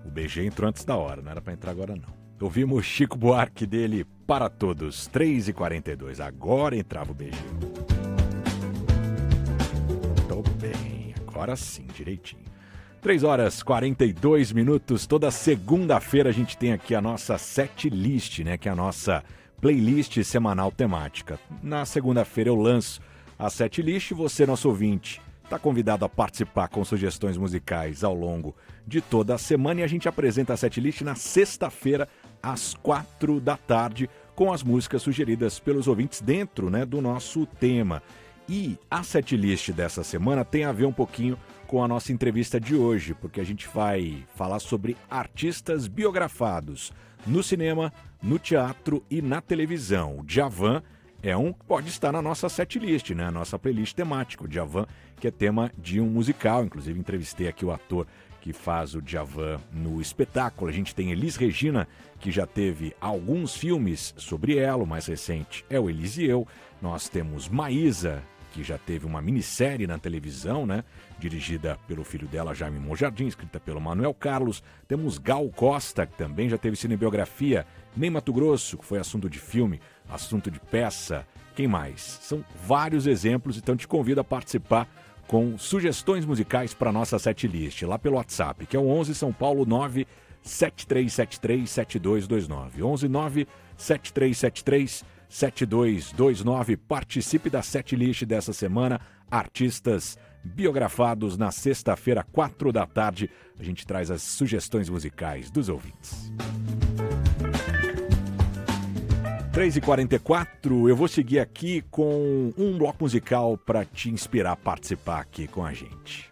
O BG entrou antes da hora, não era pra entrar agora não. Ouvimos Chico Buarque dele Para Todos, 3h42. Agora entrava o BG. Tô bem, agora sim, direitinho. 3h42. Toda segunda-feira a gente tem aqui a nossa setlist, né? Que é a nossa playlist semanal temática. Na segunda-feira eu lanço a setlist e você, nosso ouvinte, está convidado a participar com sugestões musicais ao longo de toda a semana. E a gente apresenta a setlist na sexta-feira, às 4h, com as músicas sugeridas pelos ouvintes dentro, né, do nosso tema. E a setlist dessa semana tem a ver um pouquinho com a nossa entrevista de hoje, porque a gente vai falar sobre artistas biografados no cinema, no teatro e na televisão. O Djavan é um que pode estar na nossa setlist, né? A nossa playlist temática. O Djavan, que é tema de um musical. Inclusive, entrevistei aqui o ator que faz o Djavan no espetáculo. A gente tem Elis Regina, que já teve alguns filmes sobre ela. O mais recente é o Elisieu. Nós temos Maísa, que já teve uma minissérie na televisão, né? Dirigida pelo filho dela, Jaime Monjardim, escrita pelo Manuel Carlos. Temos Gal Costa, que também já teve cinebiografia. Ney Matogrosso, que foi assunto de filme, assunto de peça. Quem mais? São vários exemplos, então te convido a participar com sugestões musicais para nossa setlist, lá pelo WhatsApp, que é o 11 São Paulo 973737229. 11 973737229. Participe da setlist dessa semana, artistas biografados. Na sexta-feira, 4h. A gente traz as sugestões musicais dos ouvintes. 3h44, eu vou seguir aqui com um bloco musical para te inspirar a participar aqui com a gente.